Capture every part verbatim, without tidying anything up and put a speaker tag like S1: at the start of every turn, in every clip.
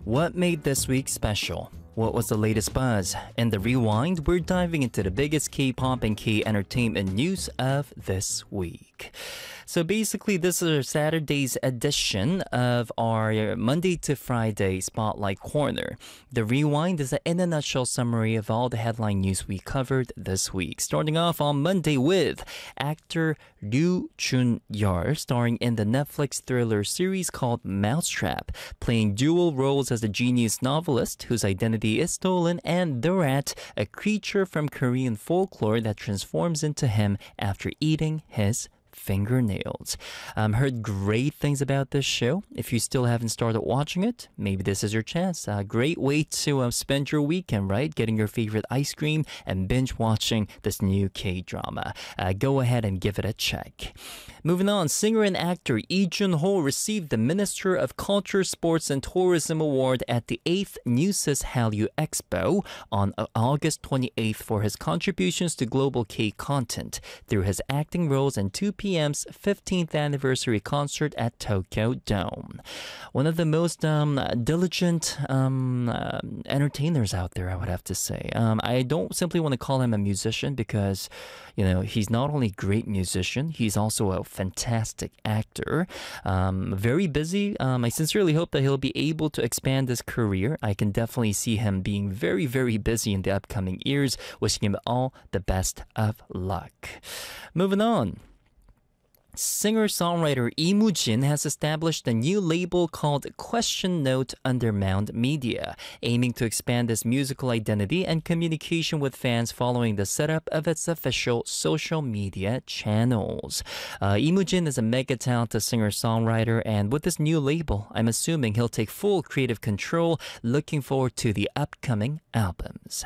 S1: What made this week special? What was the latest buzz? In the Rewind, we're diving into the biggest K-pop and K-entertainment news of this week. So basically, this is Saturday's edition of our Monday to Friday Spotlight Corner. The Rewind is an in a nutshell summary of all the headline news we covered this week. Starting off on Monday with actor Ryu Jun-yeol, starring in the Netflix thriller series called Mousetrap, playing dual roles as a genius novelist whose identity is stolen, and the rat, a creature from Korean folklore that transforms into him after eating his fingernails. Um, heard great things about this show. If you still haven't started watching it, maybe this is your chance. A great way to uh, spend your weekend, right? Getting your favorite ice cream and binge watching this new K-drama. Uh, go ahead and give it a check. Moving on, singer and actor Lee Jun-ho received the Minister of Culture, Sports and Tourism Award at the eighth Newsys Hallyu Expo on August twenty-eighth for his contributions to global K-content through his acting roles in two P M's fifteenth anniversary concert at Tokyo Dome. One of the most um, diligent um, uh, entertainers out there, I would have to say. Um, I don't simply want to call him a musician because, you know, he's not only a great musician, he's also a fantastic actor. Um, very busy. Um, I sincerely hope that he'll be able to expand his career. I can definitely see him being very, very busy in the upcoming years. Wishing him all the best of luck. Moving on. Singer-songwriter Lee Mu-jin has established a new label called Question Note Underground Media, aiming to expand its musical identity and communication with fans following the setup of its official social media channels. Uh, Lee Mu-jin is a mega talented singer-songwriter, and with this new label, I'm assuming he'll take full creative control. Looking forward to the upcoming albums.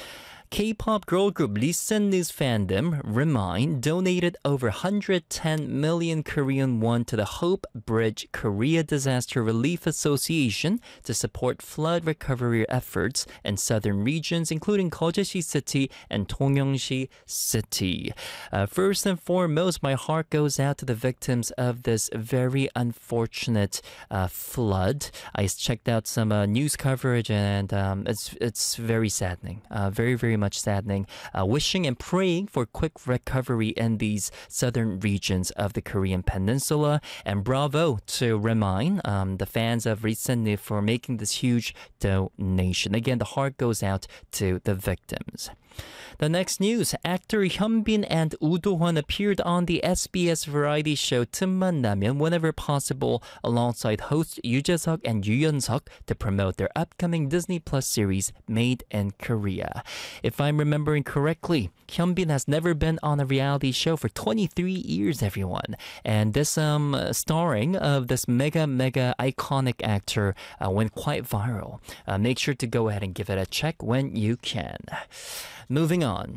S1: K-pop girl group Listenne's fandom, Remind, donated over one hundred ten million Korean won to the Hope Bridge Korea Disaster Relief Association to support flood recovery efforts in southern regions, including Koje시 City and Dongyeongsi City. Uh, first and foremost, my heart goes out to the victims of this very unfortunate uh, flood. I checked out some uh, news coverage, and um, it's it's very saddening, uh, very, very much saddening. Uh, wishing and praying for quick recovery in these southern regions of the Korean Peninsula. And bravo to Remind, um, the fans of Listenne, for making this huge donation. Again, the heart goes out to the victims. The next news, actor Hyunbin and Woo Do-hwan appeared on the S B S variety show 틈만 나면 whenever possible alongside hosts Yoo Jae-suk and Yoo Yeon-suk to promote their upcoming Disney Plus series Made in Korea. If I'm remembering correctly, Hyunbin has never been on a reality show for twenty-three years, everyone. And this um starring of this mega, mega iconic actor uh, went quite viral. Uh, make sure to go ahead and give it a check when you can. Moving on,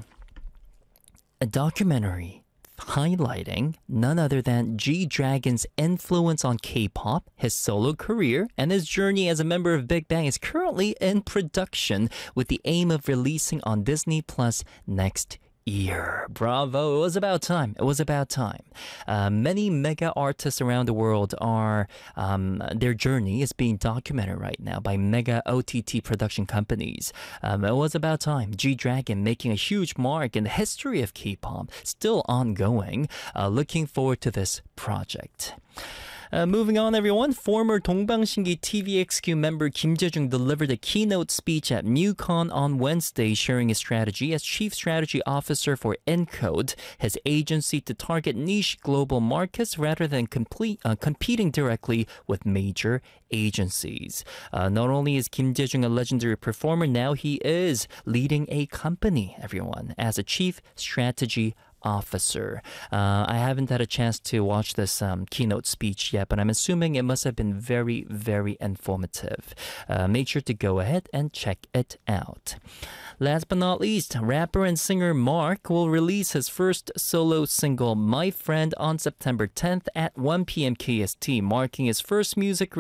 S1: a documentary highlighting none other than G-Dragon's influence on K-pop, his solo career, and his journey as a member of Big Bang is currently in production with the aim of releasing on Disney Plus next year. Bravo. It was about time. It was about time. Uh, many mega artists around the world are, um, their journey is being documented right now by mega O T T production companies. Um, it was about time. G-Dragon making a huge mark in the history of K-pop, still ongoing. Uh, looking forward to this project. Uh, moving on, everyone. Former 동방신기 T V X Q member Kim Jae-jung delivered a keynote speech at MUCON on Wednesday, sharing his strategy as Chief Strategy Officer for Encode, his agency to target niche global markets rather than complete, uh, competing directly with major agencies. Uh, not only is Kim Jae-jung a legendary performer, now he is leading a company, everyone, as a Chief Strategy Officer. Uh, I haven't had a chance to watch this um, keynote speech yet, but I'm assuming it must have been very, very informative. Uh, make sure to go ahead and check it out. Last but not least, rapper and singer Mark will release his first solo single, My Friend, on September tenth at one p.m. K S T, marking his first music